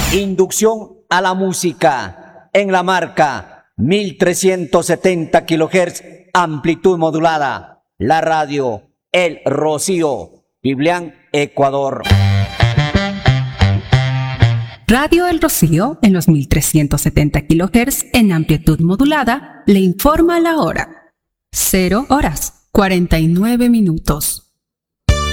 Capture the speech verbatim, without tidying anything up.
Inducción a la música en la marca mil trescientos setenta kilohertz, amplitud modulada. La radio El Rocío, Biblián, Ecuador. Radio El Rocío en los mil trescientos setenta kilohertz en amplitud modulada le informa la hora. Cero horas, cuarenta y nueve minutos.